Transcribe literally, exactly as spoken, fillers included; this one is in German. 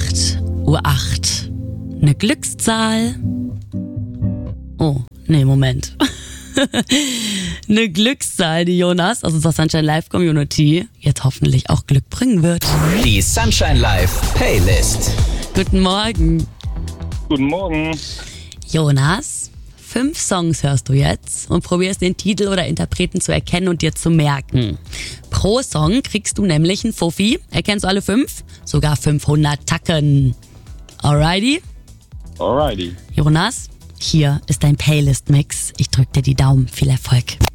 acht Uhr acht. Eine Glückszahl. Oh, nee, Moment. Eine Glückszahl, die Jonas aus unserer Sunshine Live Community jetzt hoffentlich auch Glück bringen wird. Die Sunshine Live Playlist. Guten Morgen. Guten Morgen. Jonas, fünf Songs hörst du jetzt und probierst den Titel oder Interpreten zu erkennen und dir zu merken. Pro Song kriegst du nämlich einen Fuffi. Erkennst du alle fünf? Sogar fünfhundert Tacken. Alrighty? Alrighty. Jonas, hier ist dein Playlist-Mix. Ich drück dir die Daumen. Viel Erfolg.